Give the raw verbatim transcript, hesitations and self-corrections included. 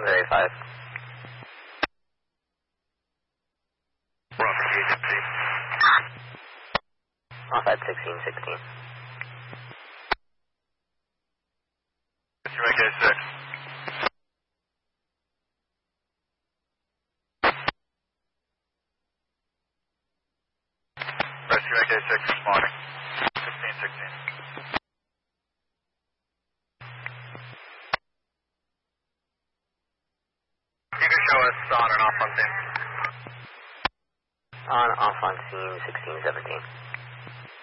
Very five. We're on the agency. Off at sixteen sixteen. It's your A K six. Rescue A K six responding. sixteen sixteen. You can show us on and off on scene. On, off on scene, sixteen seventeen.